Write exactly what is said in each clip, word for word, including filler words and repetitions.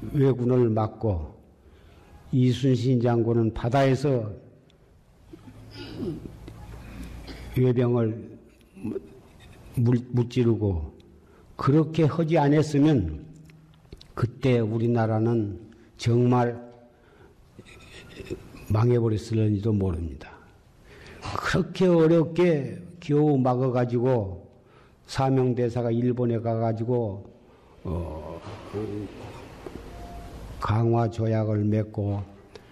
왜군을 막고 이순신 장군은 바다에서 외병을 무찌르고 그렇게 하지 않았으면 그때 우리나라는 정말 망해버렸을는지도 모릅니다. 그렇게 어렵게 겨우 막아가지고 사명대사가 일본에 가가지고 어, 강화 조약을 맺고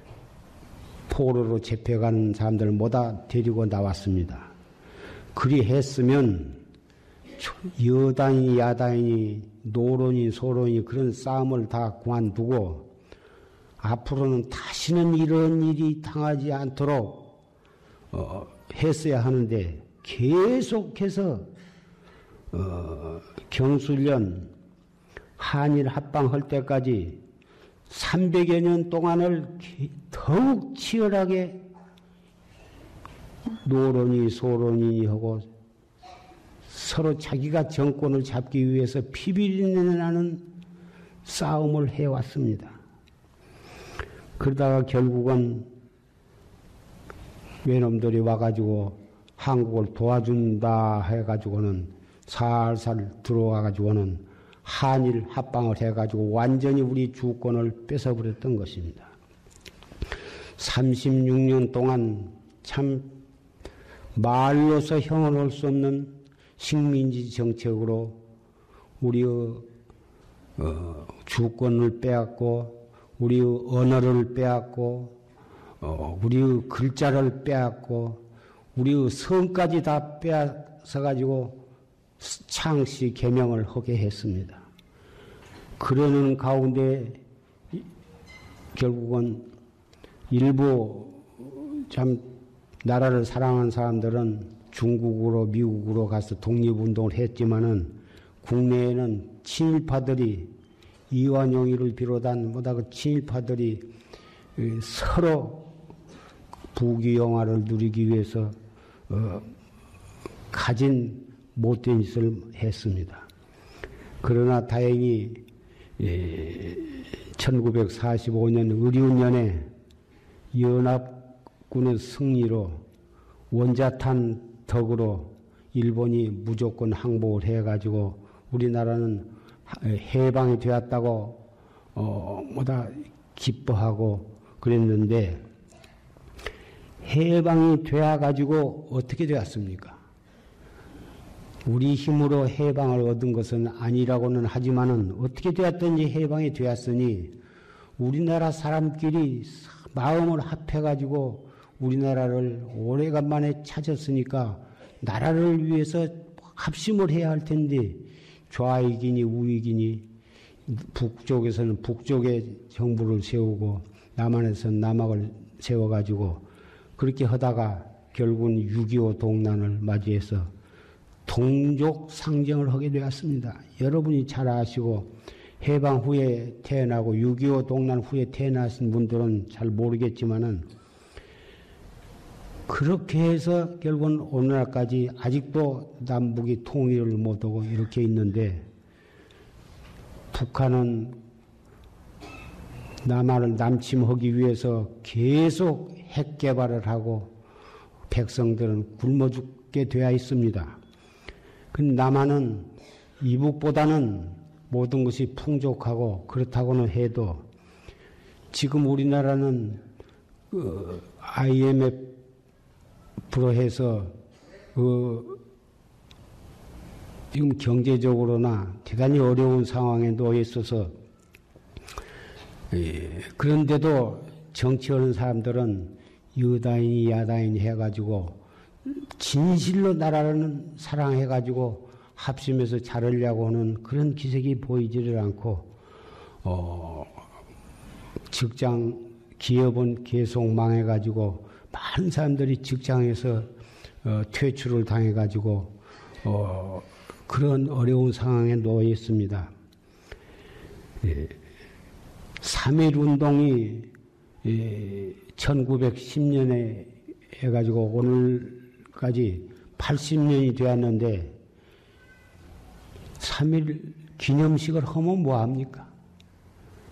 포로로 잡혀가는 사람들을 모두 데리고 나왔습니다. 그리 했으면 여당이 야당이 노론이 소론이 그런 싸움을 다 그만두고 앞으로는 다시는 이런 일이 당하지 않도록 어, 했어야 하는데 계속해서 어, 경술련 한일 합방할 때까지 삼백여 년 동안을 더욱 치열하게 노론이 소론이 하고 서로 자기가 정권을 잡기 위해서 피비린내나는 싸움을 해왔습니다. 그러다가 결국은 외놈들이 와가지고 한국을 도와준다 해가지고는 살살 들어와가지고는 한일 합방을 해가지고 완전히 우리 주권을 뺏어버렸던 것입니다. 삼십육 년 동안 참 말로서 형언할 수 없는 식민지 정책으로 우리의 어, 주권을 빼앗고 우리의 언어를 빼앗고 어, 우리의 글자를 빼앗고 우리의 성까지 다 빼앗아가지고 창씨 개명을 하게 했습니다. 그러는 가운데 결국은 일부 참 나라를 사랑하는 사람들은 중국으로 미국으로 가서 독립운동을 했지만은 국내에는 친일파들이 이완용이를 비롯한 뭐다 그 친일파들이 서로 부귀영화를 누리기 위해서 어, 가진 못된 짓을 했습니다. 그러나 다행히 예, 천구백사십오 년 의륜년에 연합군의 승리로 원자탄 덕으로 일본이 무조건 항복을 해가지고 우리나라는 해방이 되었다고 어, 뭐다 기뻐하고 그랬는데 해방이 되어가지고 어떻게 되었습니까? 우리 힘으로 해방을 얻은 것은 아니라고는 하지만은 어떻게 되었든지 해방이 되었으니 우리나라 사람끼리 마음을 합해가지고 우리나라를 오래간만에 찾았으니까 나라를 위해서 합심을 해야 할 텐데 좌익이니 우익이니 북쪽에서는 북쪽의 정부를 세우고 남한에서는 남한을 세워가지고 그렇게 하다가 결국은 육이오 동란을 맞이해서 동족 상정을 하게 되었습니다. 여러분이 잘 아시고 해방 후에 태어나고 육이오 동란 후에 태어나신 분들은 잘 모르겠지만은 그렇게 해서 결국은 오늘날까지 아직도 남북이 통일을 못하고 이렇게 있는데 북한은 남한을 남침하기 위해서 계속 핵 개발을 하고 백성들은 굶어 죽게 되어 있습니다. 근데 남한은 이북보다는 모든 것이 풍족하고 그렇다고는 해도 지금 우리나라는 그 아이엠에프로 해서 그 지금 경제적으로나 대단히 어려운 상황에 놓여 있어서 예, 그런데도 정치하는 사람들은 여당이니 야당이니 해가지고 진실로 나라를 사랑해가지고 합심해서 자르려고 하는 그런 기색이 보이지를 않고 어, 직장 기업은 계속 망해가지고 많은 사람들이 직장에서 어, 퇴출을 당해가지고 어, 그런 어려운 상황에 놓여 있습니다. 예, 삼일 운동이 예, 천구백십 년에 해가지고 오늘까지 팔십 년이 되었는데 삼일 기념식을 하면 뭐합니까?